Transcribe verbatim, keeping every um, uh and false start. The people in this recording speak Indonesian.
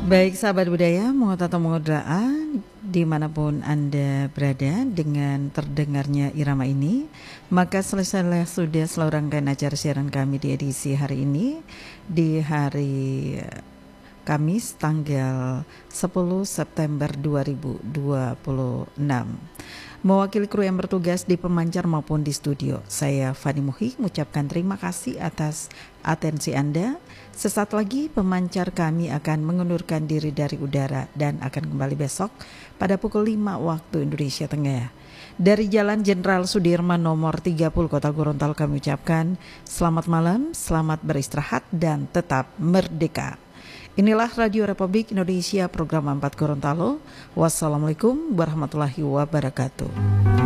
Baik sahabat budaya, Mungut atau Mengudraa, dimanapun Anda berada dengan terdengarnya irama ini, maka selesailah sudah seluruh rangkaian acara siaran kami di edisi hari ini, di hari Kamis tanggal sepuluh September dua ribu dua puluh enam. Mewakili kru yang bertugas di pemancar maupun di studio, saya Fani Muhi mengucapkan terima kasih atas atensi Anda. Sesaat lagi pemancar kami akan mengundurkan diri dari udara dan akan kembali besok pada pukul lima waktu Indonesia Tengah. Dari Jalan Jenderal Sudirman nomor tiga puluh Kota Gorontalo kami ucapkan selamat malam, selamat beristirahat dan tetap merdeka. Inilah Radio Republik Indonesia program empat Gorontalo. Wassalamualaikum warahmatullahi wabarakatuh.